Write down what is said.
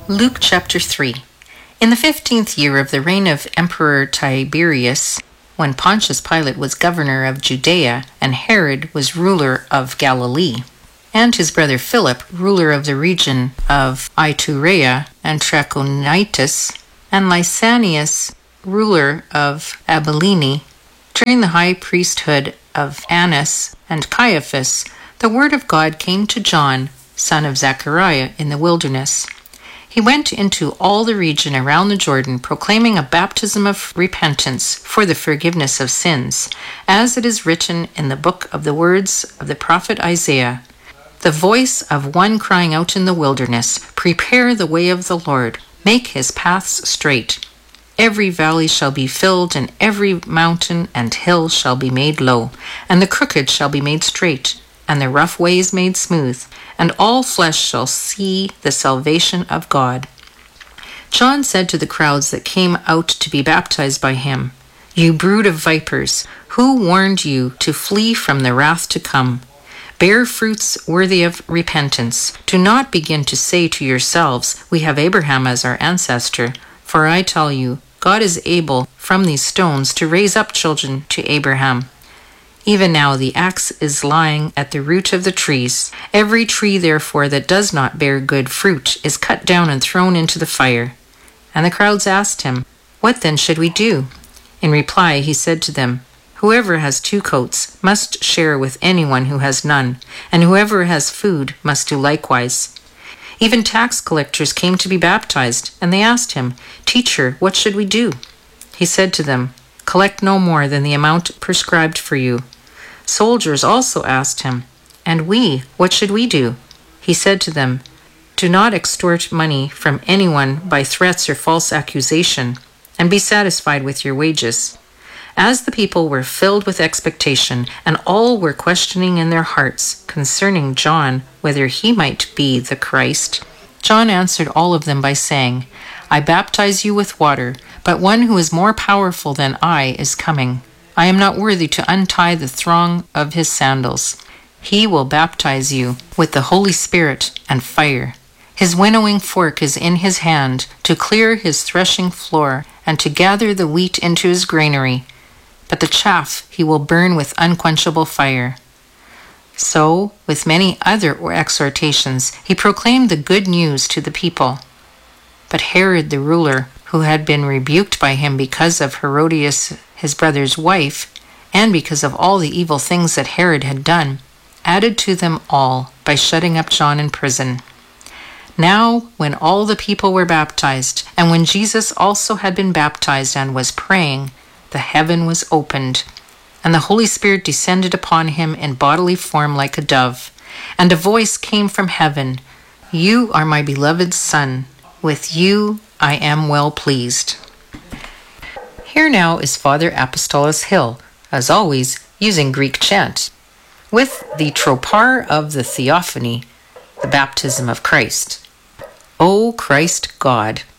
Luke chapter 3. In the 15th year of the reign of Emperor Tiberius, when Pontius Pilate was governor of Judea, and Herod was ruler of Galilee, and his brother Philip, ruler of the region of Iturea and Trachonitis, and Lysanias, ruler of Abilene, during the high priesthood of Annas and Caiaphas, the word of God came to John, son of Zechariah, in the wilderness. He went into all the region around the Jordan, proclaiming a baptism of repentance for the forgiveness of sins, as it is written in the book of the words of the prophet Isaiah, the voice of one crying out in the wilderness, prepare the way of the Lord, make his paths straight. Every valley shall be filled, and every mountain and hill shall be made low, and the crooked shall be made straight, and the rough ways made smooth, and all flesh shall see the salvation of God. John said to the crowds that came out to be baptized by him, You brood of vipers, who warned you to flee from the wrath to come? Bear fruits worthy of repentance. Do not begin to say to yourselves, We have Abraham as our ancestor. For I tell you, God is able from these stones to raise up children to Abraham. Even now the axe is lying at the root of the trees. Every tree, therefore, that does not bear good fruit is cut down and thrown into the fire. And the crowds asked him, What then should we do? In reply, he said to them, Whoever has 2 coats must share with anyone who has none, and whoever has food must do likewise. Even tax collectors came to be baptized, and they asked him, Teacher, what should we do? He said to them, Collect no more than the amount prescribed for you. Soldiers also asked him, And we, what should we do? He said to them, Do not extort money from anyone by threats or false accusation, and be satisfied with your wages. As the people were filled with expectation, and all were questioning in their hearts concerning John whether he might be the Christ, John answered all of them by saying, I baptize you with water, but one who is more powerful than I is coming. I am not worthy to untie the thong of his sandals. He will baptize you with the Holy Spirit and fire. His winnowing fork is in his hand to clear his threshing floor and to gather the wheat into his granary, but the chaff he will burn with unquenchable fire. So, with many other exhortations, he proclaimed the good news to the people. But Herod the ruler, who had been rebuked by him because of Herodias, his brother's wife, and because of all the evil things that Herod had done, added to them all by shutting up John in prison. Now, when all the people were baptized, and when Jesus also had been baptized and was praying, the heaven was opened, and the Holy Spirit descended upon him in bodily form like a dove. And a voice came from heaven, You are my beloved Son. With you I am well pleased. Here now is Father Apostolos Hill, as always, using Greek chant, with the tropar of the Theophany, the baptism of Christ. O Christ God,